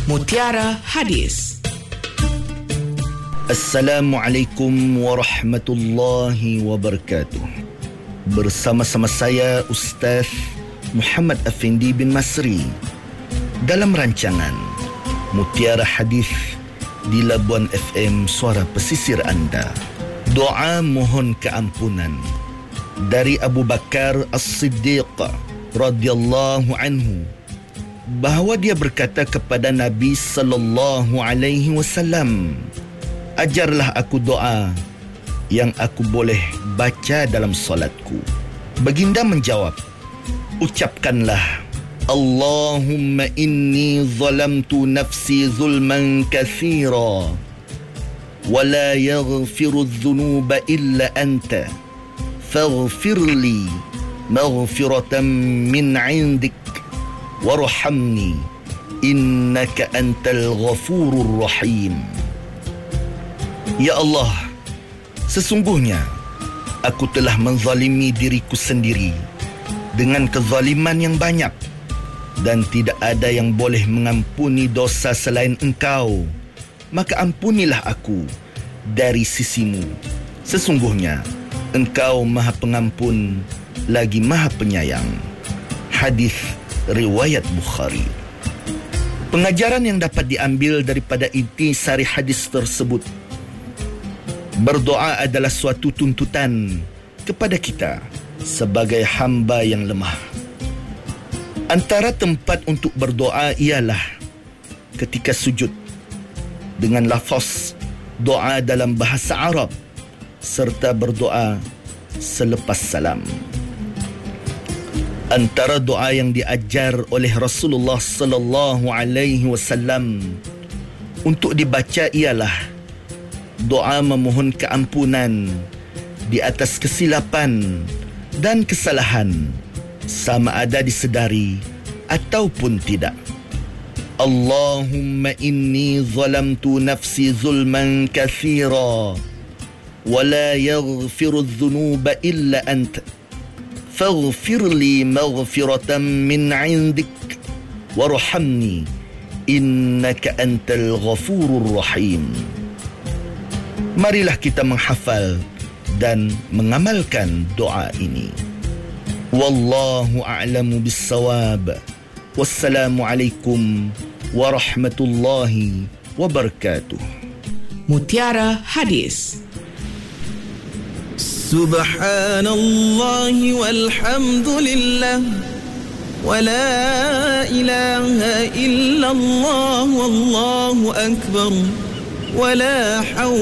Mutiara Hadis. Assalamualaikum warahmatullahi wabarakatuh. Bersama-sama saya Ustaz Muhammad Afindi bin Masri dalam rancangan Mutiara Hadis di Labuan FM Suara Pesisir Anda. Doa mohon keampunan dari Abu Bakar As-Siddiq radhiyallahu anhu, bahawa dia berkata kepada Nabi sallallahu alaihi wasallam, ajarlah aku doa yang aku boleh baca dalam solatku. Baginda menjawab, ucapkanlah, Allahumma inni zalamtu nafsi zulman kathira wa la yaghfiru dhunuba illa anta faghfirli maghfiratan min 'indik warhamni innaka antal ghafurur rahim. Ya Allah, sesungguhnya aku telah menzalimi diriku sendiri dengan kezaliman yang banyak, dan tidak ada yang boleh mengampuni dosa selain Engkau. Maka ampunilah aku dari sisimu. Sesungguhnya Engkau Maha Pengampun lagi Maha Penyayang. Hadis riwayat Bukhari. Pengajaran yang dapat diambil daripada inti sari hadis tersebut, berdoa adalah suatu tuntutan kepada kita sebagai hamba yang lemah. Antara tempat untuk berdoa ialah ketika sujud dengan lafaz doa dalam bahasa Arab serta berdoa selepas salam. Antara doa yang diajar oleh Rasulullah sallallahu alaihi wasallam untuk dibaca ialah doa memohon keampunan di atas kesilapan dan kesalahan, sama ada disedari ataupun tidak. Allahumma inni zalamtu nafsi zulman kathira wa la yaghfiru dhunuba illa anta faghfirli maghfiratan min 'indik warhamni innaka antal ghafurur rahim. Marilah kita menghafal dan mengamalkan doa ini. Wallahu a'lamu bis-shawab. Wassalamualaikum warahmatullahi wabarakatuh. Mutiara Hadis. Subhanallah walhamdulillah wa la ilaha illallah wallahu akbar wa la hawla